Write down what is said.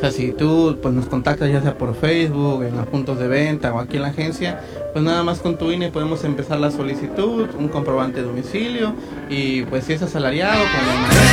sea, si tú pues nos contactas ya sea por Facebook, en los puntos de venta o aquí en la agencia, pues nada más con tu INE podemos empezar la solicitud, un comprobante de domicilio y pues si es asalariado, con